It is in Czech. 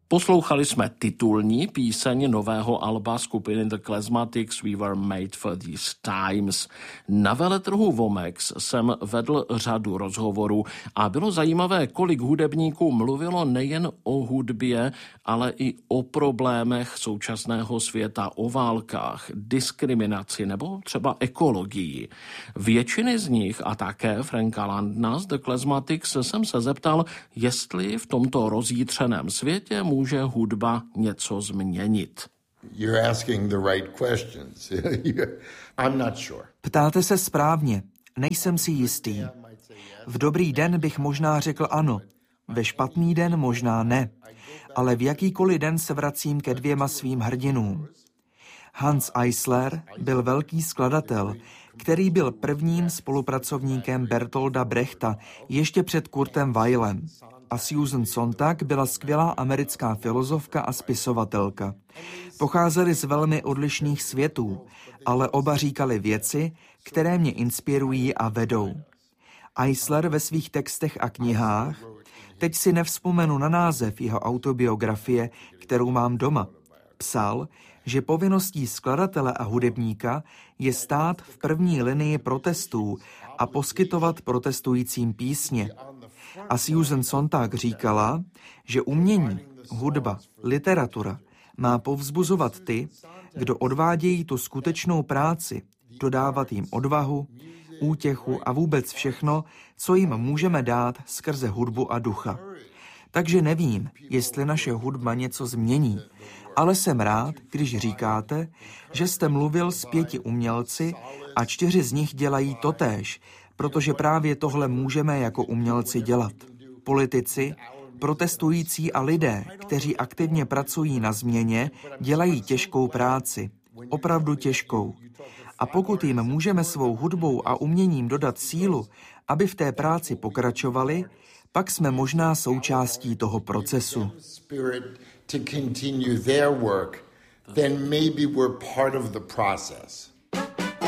Poslouchali jsme titulní píseň nového alba skupiny The Klezmatics We Were Made for These Times. Na veletrhu Vomex jsem vedl řadu rozhovorů a bylo zajímavé, kolik hudebníků mluvilo nejen o hudbě, ale i o problémech současného světa, o válkách, diskriminaci nebo třeba ekologii. Většiny z nich a také Franka Landna z The Klezmatics jsem se zeptal, jestli v tomto rozjítřeném světě může hudba něco změnit. Ptáte se správně, nejsem si jistý. V dobrý den bych možná řekl ano, ve špatný den možná ne, ale v jakýkoliv den se vracím ke dvěma svým hrdinům. Hans Eisler byl velký skladatel, který byl prvním spolupracovníkem Bertolda Brechta ještě před Kurtem Weilem. A Susan Sontag byla skvělá americká filozofka a spisovatelka. Pocházeli z velmi odlišných světů, ale oba říkali věci, které mě inspirují a vedou. Eisler ve svých textech a knihách, teď si nevzpomenu na název jeho autobiografie, kterou mám doma, psal, že povinností skladatele a hudebníka je stát v první linii protestů a poskytovat protestujícím písně. A Susan Sontag říkala, že umění, hudba, literatura má povzbuzovat ty, kdo odvádějí tu skutečnou práci, dodávat jim odvahu, útěchu a vůbec všechno, co jim můžeme dát skrze hudbu a ducha. Takže nevím, jestli naše hudba něco změní, ale jsem rád, když říkáte, že jste mluvil s 5 umělci a 4 z nich dělají totéž, protože právě tohle můžeme jako umělci dělat. Politici, protestující a lidé, kteří aktivně pracují na změně, dělají těžkou práci. Opravdu těžkou. A pokud jim můžeme svou hudbou a uměním dodat sílu, aby v té práci pokračovali, pak jsme možná součástí toho procesu. To continue their work, then maybe we're part of the process.